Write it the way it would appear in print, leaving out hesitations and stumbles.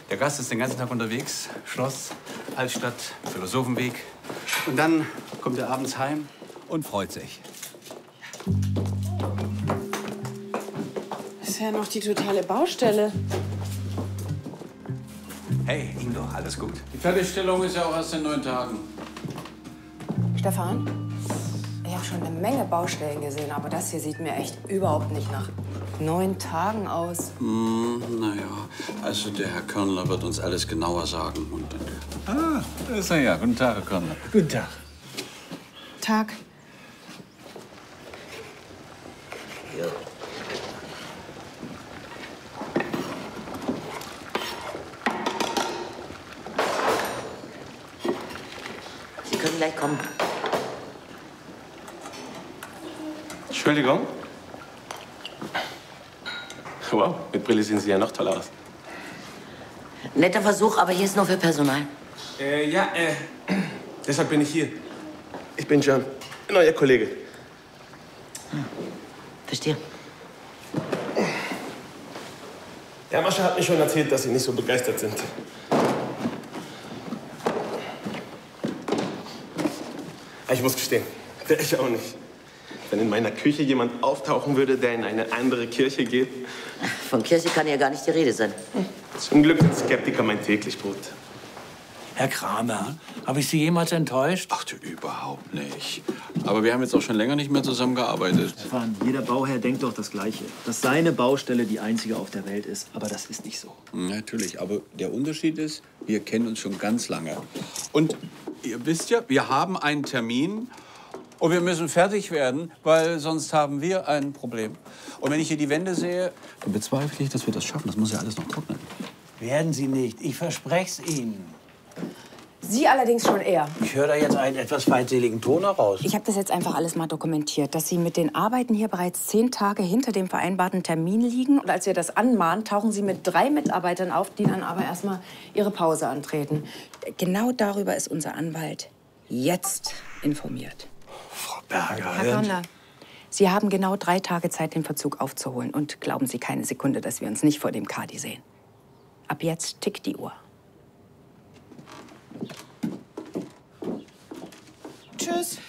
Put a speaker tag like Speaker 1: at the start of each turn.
Speaker 1: Der Gast ist den ganzen Tag unterwegs. Schloss, Altstadt, Philosophenweg. Und dann kommt er abends heim und freut sich.
Speaker 2: Das ist ja noch die totale Baustelle.
Speaker 1: Hey, Ingo, alles gut?
Speaker 3: Die Fertigstellung ist ja auch erst in 9 Tagen.
Speaker 2: Stefan, ich habe schon eine Menge Baustellen gesehen, aber das hier sieht mir echt überhaupt nicht nach 9 Tagen aus.
Speaker 3: Naja, also der Herr Körnler wird uns alles genauer sagen. Und dann
Speaker 1: Da ist er ja. Guten Tag, Herr Körner.
Speaker 4: Guten Tag.
Speaker 2: Tag.
Speaker 5: Sie können gleich kommen.
Speaker 6: Entschuldigung. Wow, mit Brille sehen Sie ja noch toll aus.
Speaker 5: Netter Versuch, aber hier ist nur für Personal.
Speaker 6: Deshalb bin ich hier. Ich bin John, neuer Kollege.
Speaker 5: Verstehe.
Speaker 6: Der Mascha hat mir schon erzählt, dass Sie nicht so begeistert sind. Ich muss gestehen, ich auch nicht. Wenn in meiner Küche jemand auftauchen würde, der in eine andere Kirche geht.
Speaker 5: Von Kirche kann ja gar nicht die Rede sein.
Speaker 6: Zum Glück sind Skeptiker mein täglich Brot.
Speaker 4: Herr Kramer, habe ich Sie jemals enttäuscht?
Speaker 3: ach du, überhaupt nicht. Aber wir haben jetzt auch schon länger nicht mehr zusammengearbeitet.
Speaker 7: Stefan, jeder Bauherr denkt doch das Gleiche. Dass seine Baustelle die einzige auf der Welt ist. Aber das ist nicht so.
Speaker 3: Natürlich, aber der Unterschied ist, wir kennen uns schon ganz lange. Und ihr wisst ja, wir haben einen Termin und wir müssen fertig werden, weil sonst haben wir ein Problem. Und wenn ich hier die Wände sehe, dann bezweifle ich, dass wir das schaffen. Das muss ja alles noch trocknen.
Speaker 4: Werden Sie nicht. Ich verspreche es Ihnen.
Speaker 2: Sie allerdings schon eher.
Speaker 4: Ich höre da jetzt einen etwas feindseligen Ton heraus.
Speaker 2: Ich habe das jetzt einfach alles mal dokumentiert, dass Sie mit den Arbeiten hier bereits 10 Tage hinter dem vereinbarten Termin liegen. Und als wir das anmahnen, tauchen Sie mit 3 Mitarbeitern auf, die dann aber erstmal ihre Pause antreten. Genau darüber ist unser Anwalt jetzt informiert.
Speaker 4: Frau Berger.
Speaker 2: Herr Körner, Sie haben genau 3 Tage Zeit, den Verzug aufzuholen. Und glauben Sie keine Sekunde, dass wir uns nicht vor dem Kadi sehen. Ab jetzt tickt die Uhr. Tschüss.